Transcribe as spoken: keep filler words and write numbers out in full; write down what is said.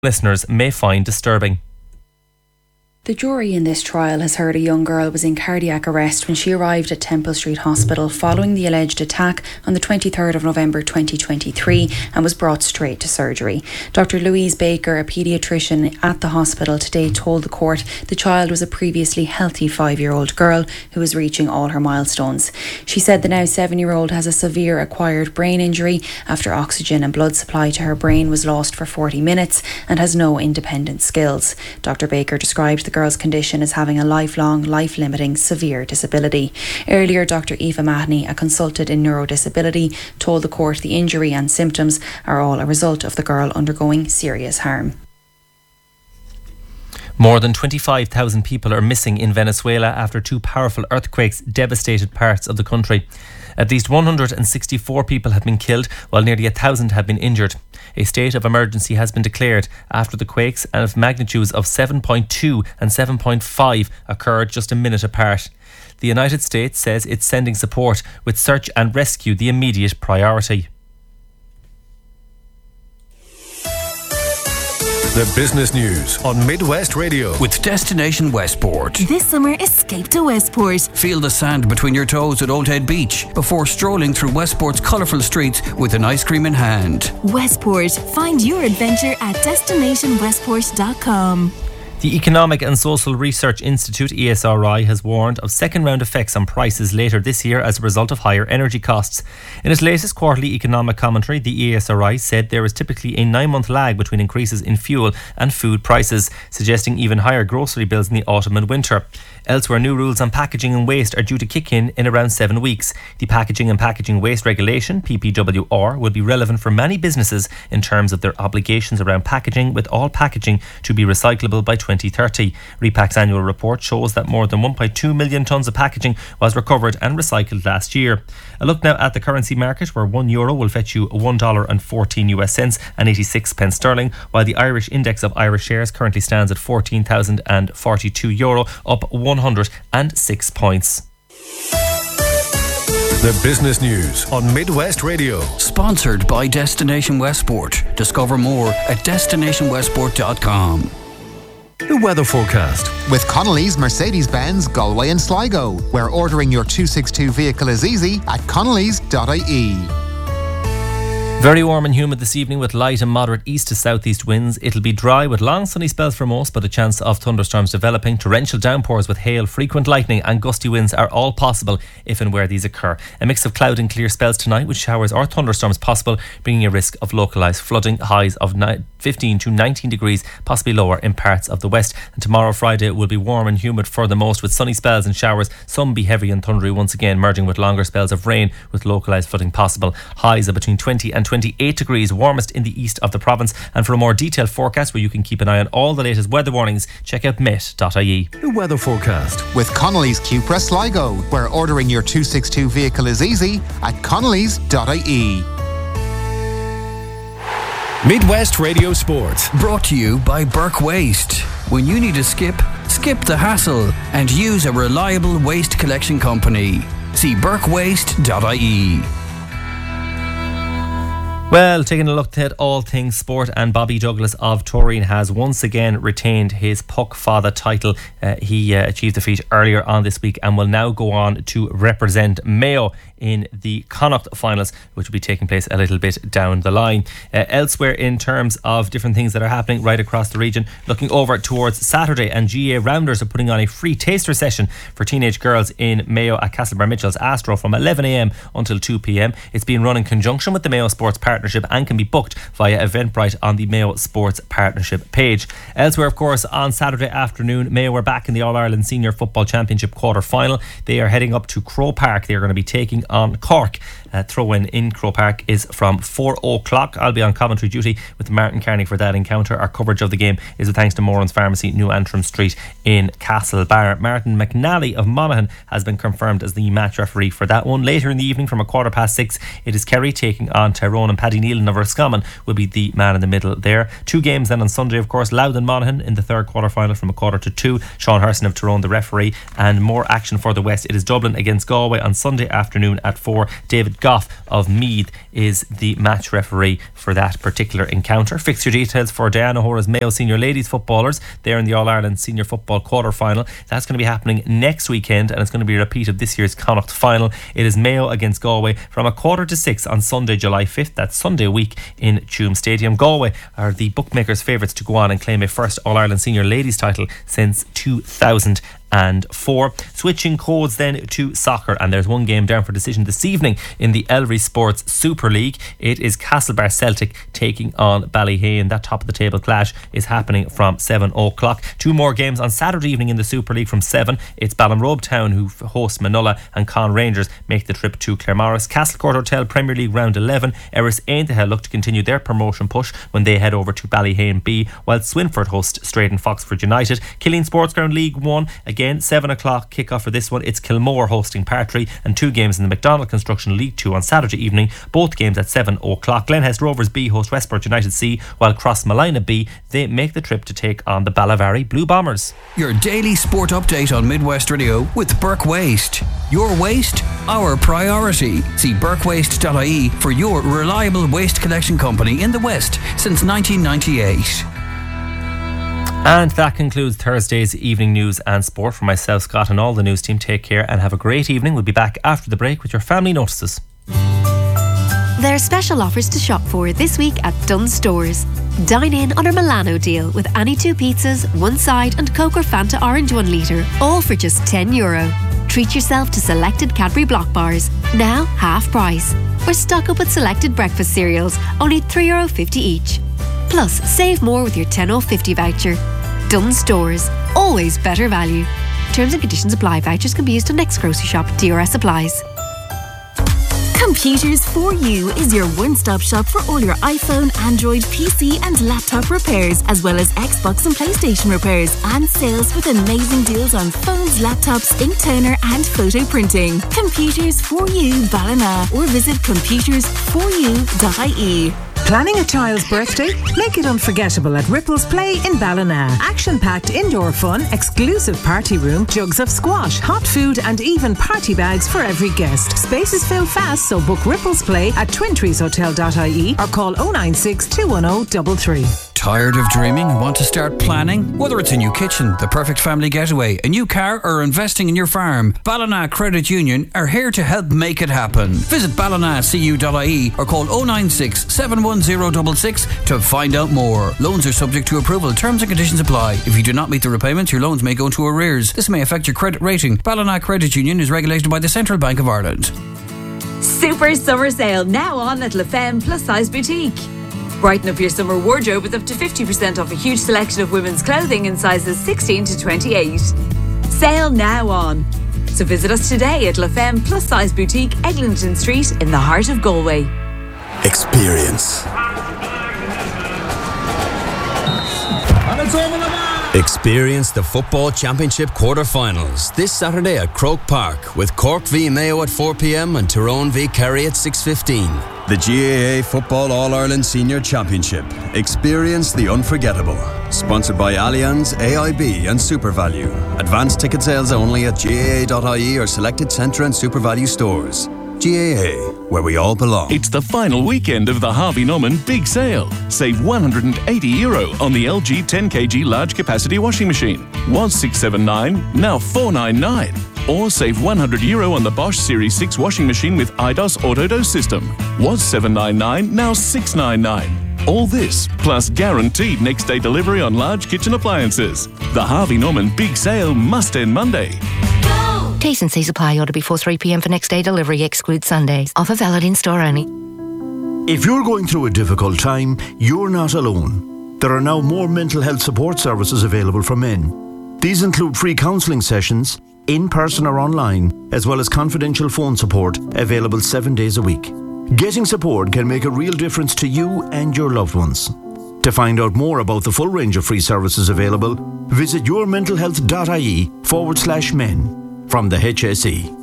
listeners may find disturbing. The jury in this trial has heard a young girl was in cardiac arrest when she arrived at Temple Street Hospital following the alleged attack on the twenty-third of November twenty twenty-three and was brought straight to surgery. Doctor Louise Baker, a paediatrician at the hospital today, told the court the child was a previously healthy five-year-old girl who was reaching all her milestones. She said the now seven-year-old has a severe acquired brain injury after oxygen and blood supply to her brain was lost for forty minutes and has no independent skills. Doctor Baker described the girl's condition as having a lifelong, life-limiting, severe disability. Earlier, Doctor Eva Mahoney, a consultant in neurodisability, told the court the injury and symptoms are all a result of the girl undergoing serious harm. More than twenty-five thousand people are missing in Venezuela after two powerful earthquakes devastated parts of the country. At least one hundred sixty-four people have been killed, while nearly a thousand have been injured. A state of emergency has been declared after the quakes of magnitudes of seven point two and seven point five occurred just a minute apart. The United States says it's sending support, with search and rescue the immediate priority. The business news on Midwest Radio with Destination Westport. This summer, escape to Westport. Feel the sand between your toes at Old Head Beach before strolling through Westport's colourful streets with an ice cream in hand. Westport. Find your adventure at destination westport dot com. The Economic and Social Research Institute, E S R I, has warned of second-round effects on prices later this year as a result of higher energy costs. In its latest quarterly economic commentary, the E S R I said there is typically a nine-month lag between increases in fuel and food prices, suggesting even higher grocery bills in the autumn and winter. Elsewhere, new rules on packaging and waste are due to kick in in around seven weeks. The Packaging and Packaging Waste Regulation, P P W R, will be relevant for many businesses in terms of their obligations around packaging, with all packaging to be recyclable by twenty thirty. Repac's annual report shows that more than one point two million tonnes of packaging was recovered and recycled last year. A look now at the currency market, where one euro will fetch you one dollar and fourteen US cents and eighty-six pence sterling, while the Irish index of Irish shares currently stands at fourteen thousand forty-two euro, up one hundred six points. The business news on Midwest Radio. Sponsored by Destination Westport. Discover more at destination westport dot com. The weather forecast with Connolly's Mercedes-Benz Galway and Sligo, where ordering your two sixty-two vehicle is easy at connellys dot I E. Very warm and humid this evening with light and moderate east to southeast winds. It'll be dry with long sunny spells for most, but a chance of thunderstorms developing. Torrential downpours with hail, frequent lightning and gusty winds are all possible if and where these occur. A mix of cloud and clear spells tonight with showers or thunderstorms possible, bringing a risk of localised flooding. Highs of fifteen to nineteen degrees, possibly lower in parts of the west. And tomorrow, Friday, will be warm and humid for the most with sunny spells and showers. Some be heavy and thundery once again, merging with longer spells of rain with localised flooding possible. Highs of between twenty and twenty-eight degrees, warmest in the east of the province. And for a more detailed forecast where you can keep an eye on all the latest weather warnings, check out met dot I E. The weather forecast with Connolly's Cupra Sligo, where ordering your two sixty-two vehicle is easy at connellys dot I E. Midwest Radio Sport. Brought to you by Burke Waste. When you need a skip, skip the hassle and use a reliable waste collection company. See burke waste dot I E. Well, taking a look at all things sport, and Bobby Douglas of Turin has once again retained his Puck Father title. Uh, he uh, achieved the feat earlier on this week and will now go on to represent Mayo in the Connacht finals, which will be taking place a little bit down the line. Uh, elsewhere, in terms of different things that are happening right across the region, looking over towards Saturday, and G A A Rounders are putting on a free taster session for teenage girls in Mayo at Castlebar Mitchell's Astro from eleven a m until two p m. It's being run in conjunction with the Mayo Sports Partnership and can be booked via Eventbrite on the Mayo Sports Partnership page. Elsewhere, of course, on Saturday afternoon, Mayo are back in the All-Ireland Senior Football Championship quarter-final. They are heading up to Croke Park. They are going to be taking on Cork. Uh, throw-in in Croke Park is from four o'clock. I'll be on commentary duty with Martin Carney for that encounter. Our coverage of the game is with thanks to Moran's Pharmacy, New Antrim Street in Castlebar. Martin McNally of Monaghan has been confirmed as the match referee for that one. Later in the evening from a quarter past six, it is Kerry taking on Tyrone, and Paddy Nealon of Roscommon will be the man in the middle there. Two games then on Sunday, of course. Louth and Monaghan in the third quarter final from a quarter to two. Sean Herson of Tyrone the referee. And more action for the West. It is Dublin against Galway on Sunday afternoon at four. David Goff of Meath is the match referee for that particular encounter. Fixture details for Diana O'Hora's Mayo Senior Ladies footballers. They're in the All-Ireland Senior Football quarter-final. That's going to be happening next weekend, and it's going to be a repeat of this year's Connacht final. It is Mayo against Galway from a quarter to six on Sunday, July fifth. That's Sunday week in Tuam Stadium. Galway are the bookmakers' favourites to go on and claim a first All-Ireland Senior Ladies title since two thousand four. Switching codes then to soccer, and there's one game down for decision this evening in the Elvery Sports Super League. It is Castlebar Celtic taking on Ballyhane. That top of the table clash is happening from seven o'clock. Two more games on Saturday evening in the Super League from seven. It's Ballinrobe Town who host Manulla, and Con Rangers make the trip to Claremorris. Castlecourt Hotel Premier League round eleven. Erris Aintaha look to continue their promotion push when they head over to Ballyhane B, while Swinford host Straight and Foxford United. Killeen Sports Ground League one. Again, seven o'clock kick-off for this one. It's Kilmore hosting Partry, and two games in the McDonald Construction League two on Saturday evening, both games at seven o'clock. Glenhest Rovers B host Westport United C, while Crossmalina B, they make the trip to take on the Ballavari Blue Bombers. Your daily sport update on Midwest Radio with Burke Waste. Your waste, our priority. See burke waste dot I E for your reliable waste collection company in the West since nineteen ninety-eight. And that concludes Thursday's evening news and sport. For myself, Scott, and all the news team, take care and have a great evening. We'll be back after the break with your family notices. There are special offers to shop for this week at Dunnes Stores. Dine in on our Milano deal with any two pizzas, one side, and Coke or Fanta Orange one litre, all for just ten euro. Treat yourself to selected Cadbury Block bars, now half price. Or stock up with selected breakfast cereals, only three euro fifty each. Plus, save more with your ten euro fifty voucher. Dunnes Stores, always better value. Terms and conditions apply. Vouchers can be used on next grocery shop. D R S applies. Computers for You is your one-stop shop for all your iPhone, Android, P C and laptop repairs, as well as Xbox and PlayStation repairs, and sales with amazing deals on phones, laptops, ink toner and photo printing. Computers for You Ballina, or visit computers for you dot I E. Planning a child's birthday? Make it unforgettable at Ripples Play in Ballina. Action-packed indoor fun, exclusive party room, jugs of squash, hot food and even party bags for every guest. Spaces fill fast, so book Ripples Play at twin trees hotel dot I E or call oh nine six, two one oh, three three. Tired of dreaming and want to start planning? Whether it's a new kitchen, the perfect family getaway, a new car or investing in your farm, Ballina Credit Union are here to help make it happen. Visit ballina c u dot I E or call oh nine six, seven one oh, six six to find out more. Loans are subject to approval. Terms and conditions apply. If you do not meet the repayments, your loans may go into arrears. This may affect your credit rating. Ballina Credit Union is regulated by the Central Bank of Ireland. Super summer sale now on at La Femme Plus Size Boutique. Brighten up your summer wardrobe with up to fifty percent off a huge selection of women's clothing in sizes sixteen to twenty-eight. Sale now on. So visit us today at La Femme Plus Size Boutique, Eglinton Street in the heart of Galway. Experience. Experience the Football Championship quarter-finals this Saturday at Croke Park with Cork v Mayo at four p.m. and Tyrone v Kerry at six fifteen. The G A A Football All-Ireland Senior Championship. Experience the unforgettable. Sponsored by Allianz, A I B and SuperValue. Advanced ticket sales only at G A A dot I E or selected Centra and SuperValue stores. G A A, where we all belong. It's the final weekend of the Harvey Norman Big Sale. Save one hundred eighty euro on the L G ten kilogram large capacity washing machine. Was six seventy-nine, now four ninety-nine. Or save one hundred euro on the Bosch Series six washing machine with I D O S Autodose system. Was seven ninety-nine, now six ninety-nine. All this, plus guaranteed next day delivery on large kitchen appliances. The Harvey Norman Big Sale must end Monday. T's and C's apply. Order before three p.m. for next day delivery. Exclude Sundays. Offer valid in store only. If you're going through a difficult time, you're not alone. There are now more mental health support services available for men. These include free counselling sessions, in person or online, as well as confidential phone support available seven days a week. Getting support can make a real difference to you and your loved ones. To find out more about the full range of free services available, visit yourmentalhealth dot I E forward slash men from the H S E.